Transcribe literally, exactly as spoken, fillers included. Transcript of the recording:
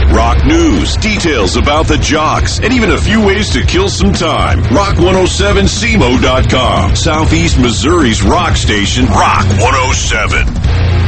Rock news, details about the jocks, and even a few ways to kill some time. Rock one oh seven C M O dot com. Southeast Missouri's rock station, Rock one oh seven.